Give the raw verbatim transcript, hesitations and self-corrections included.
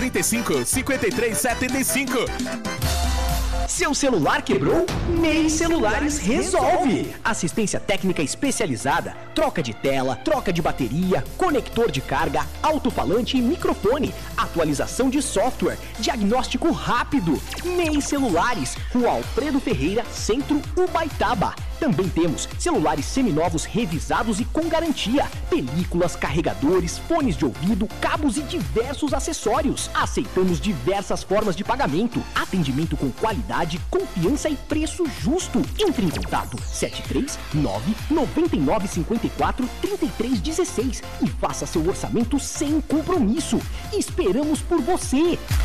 trinta e cinco, cinquenta e três, setenta e cinco. Seu celular quebrou? Mei Celulares resolve! Assistência técnica especializada, troca de tela, troca de bateria, conector de carga, alto-falante e microfone, atualização de software, diagnóstico rápido. Mei Celulares, Rua Alfredo Ferreira, Centro, Ubaitaba. Também temos celulares seminovos revisados e com garantia, películas, carregadores, fones de ouvido, cabos e diversos acessórios. Aceitamos diversas formas de pagamento, atendimento com qualidade, confiança e preço justo. Entre em contato sete três nove, nove nove cinco quatro, três três um seis e faça seu orçamento sem compromisso. Esperamos por você!